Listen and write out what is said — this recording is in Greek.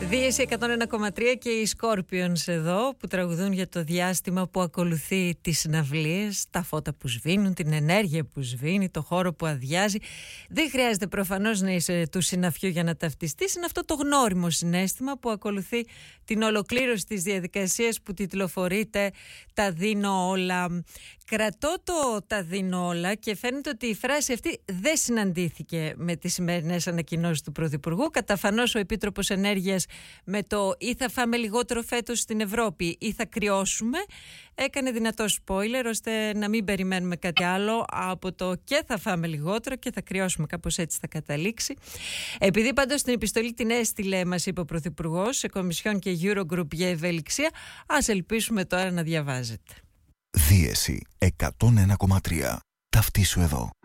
Δίεση 101,3 και οι Scorpions εδώ που τραγουδούν για το διάστημα που ακολουθεί τις συναυλίες, τα φώτα που σβήνουν, την ενέργεια που σβήνει, το χώρο που αδειάζει. Δεν χρειάζεται προφανώς να είσαι του συναφιού για να ταυτιστείς. Είναι αυτό το γνώριμο συναίσθημα που ακολουθεί την ολοκλήρωση της διαδικασίας που τιτλοφορείται «Τα δίνω όλα». Κρατώ το «τα δίνω όλα» και φαίνεται ότι η φράση αυτή δεν συναντήθηκε με τις σημερινές ανακοινώσεις του Πρωθυπουργού. Καταφανώς ο Επίτροπος Ενέργειας με το «ή θα φάμε λιγότερο φέτος στην Ευρώπη ή θα κρυώσουμε» έκανε δυνατό spoiler ώστε να μην περιμένουμε κάτι άλλο από το «και θα φάμε λιγότερο και θα κρυώσουμε», κάπως έτσι θα καταλήξει. Επειδή πάντως την επιστολή την έστειλε, μας είπε ο Πρωθυπουργός, σε Κομισιόν και Eurogroup για ευελιξία, ας ελπίσουμε τώρα να διαβάζετε. Δίεση 101,3. Ταυτίσου εδώ.